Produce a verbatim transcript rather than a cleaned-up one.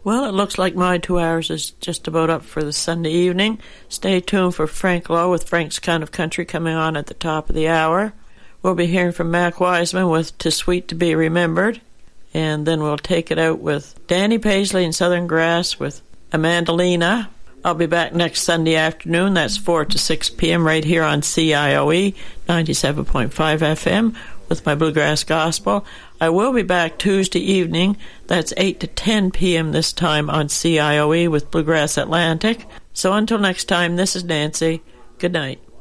Well, it looks like my two hours is just about up for the Sunday evening. Stay tuned for Frank Lowe with Frank's Kind of Country coming on at the top of the hour. We'll be hearing from Mac Wiseman with 'Tis Sweet to Be Remembered. And then we'll take it out with Danny Paisley and Southern Grass with Amandalina. I'll be back next Sunday afternoon. That's four to six p.m. right here on C I O E ninety-seven point five F M with my Bluegrass Gospel. I will be back Tuesday evening. That's eight to ten p.m. this time on C I O E with Bluegrass Atlantic. So until next time, this is Nancy. Good night.